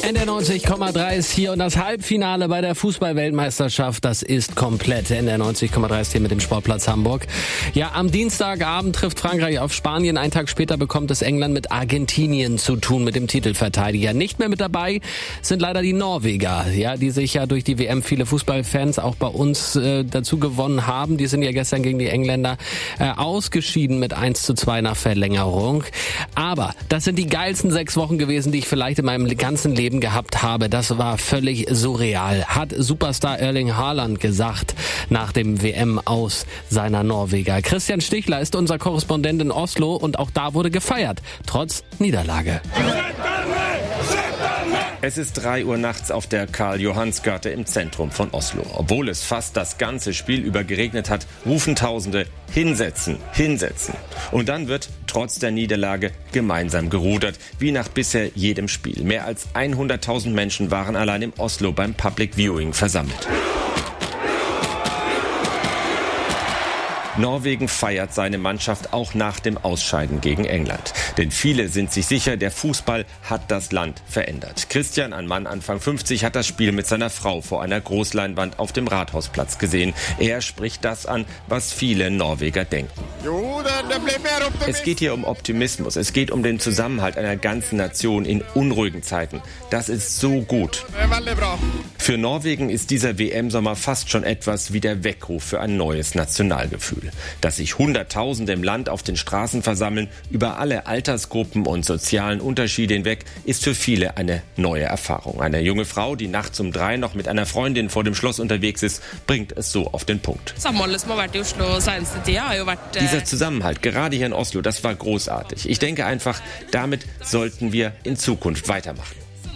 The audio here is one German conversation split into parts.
NDR 90,3 ist hier und das Halbfinale bei der Fußball-Weltmeisterschaft, das ist komplett. NDR 90,3 ist hier mit dem Sportplatz Hamburg. Ja, am Dienstagabend trifft Frankreich auf Spanien. Einen Tag später bekommt es England mit Argentinien zu tun, mit dem Titelverteidiger. Nicht mehr mit dabei sind leider die Norweger, ja, die sich ja durch die WM viele Fußballfans auch bei uns dazu gewonnen haben. Die sind ja gestern gegen die Engländer ausgeschieden mit 1:2 nach Verlängerung. Aber das sind die geilsten 6 Wochen gewesen, die ich vielleicht in meinem ganzen Leben gehabt habe. Das war völlig surreal, hat Superstar Erling Haaland gesagt nach dem WM aus seiner Norweger. Christian Stichler ist unser Korrespondent in Oslo und auch da wurde gefeiert, trotz Niederlage. Es ist 3 Uhr nachts auf der Karl-Johans-Gate im Zentrum von Oslo. Obwohl es fast das ganze Spiel über geregnet hat, rufen Tausende: hinsetzen, hinsetzen. Und dann wird trotz der Niederlage gemeinsam gerudert, wie nach bisher jedem Spiel. Mehr als 100.000 Menschen waren allein im Oslo beim Public Viewing versammelt. Norwegen feiert seine Mannschaft auch nach dem Ausscheiden gegen England. Denn viele sind sich sicher, der Fußball hat das Land verändert. Christian, ein Mann Anfang 50, hat das Spiel mit seiner Frau vor einer Großleinwand auf dem Rathausplatz gesehen. Er spricht das an, was viele Norweger denken. Es geht hier um Optimismus. Es geht um den Zusammenhalt einer ganzen Nation in unruhigen Zeiten. Das ist so gut. Für Norwegen ist dieser WM-Sommer fast schon etwas wie der Weckruf für ein neues Nationalgefühl. Dass sich Hunderttausende im Land auf den Straßen versammeln, über alle Altersgruppen und sozialen Unterschiede hinweg, ist für viele eine neue Erfahrung. Eine junge Frau, die nachts um 3 noch mit einer Freundin vor dem Schloss unterwegs ist, bringt es so auf den Punkt. Dieser Zusammenhalt, gerade hier in Oslo, das war großartig. Ich denke einfach, damit sollten wir in Zukunft weitermachen.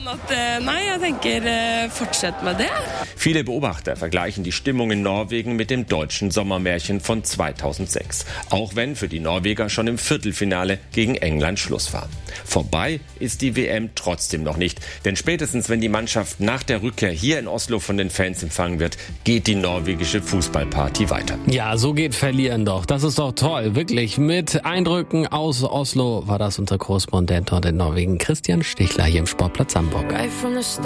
Viele Beobachter vergleichen die Stimmung in Norwegen mit dem deutschen Sommermärchen von 2006. Auch wenn für die Norweger schon im Viertelfinale gegen England Schluss war. Vorbei ist die WM trotzdem noch nicht. Denn spätestens, wenn die Mannschaft nach der Rückkehr hier in Oslo von den Fans empfangen wird, geht die norwegische Fußballparty weiter. Ja, so geht Verlieren doch. Das ist doch toll. Wirklich. Mit Eindrücken aus Oslo war das unser Korrespondent dort in Norwegen, Christian Stichler, hier im Sportplatz Hamburg. Right from the start.